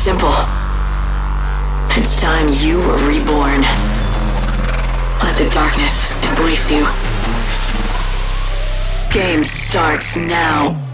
simple. It's time you were reborn. Let the darkness embrace you. Game starts now.